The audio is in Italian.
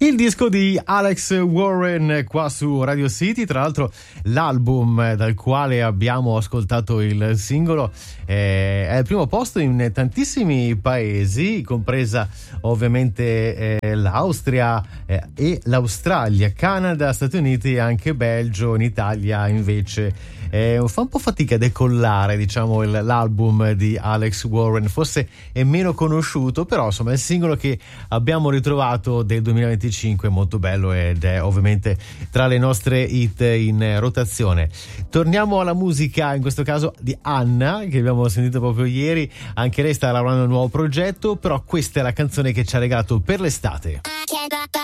Il disco di Alex Warren qua su Radio City, tra l'altro l'album dal quale abbiamo ascoltato il singolo è al primo posto in tantissimi paesi, compresa ovviamente l'Austria e l'Australia, Canada, Stati Uniti e anche Belgio. In Italia invece fa un po' fatica a decollare, diciamo, l'album di Alex Warren, forse è meno conosciuto, però insomma il singolo che abbiamo ritrovato del 2025 è molto bello ed è ovviamente tra le nostre hit in rotazione. Torniamo alla musica, in questo caso di Anna, che abbiamo sentito proprio ieri. Anche lei sta lavorando a un nuovo progetto, però questa è la canzone che ci ha regalato per l'estate.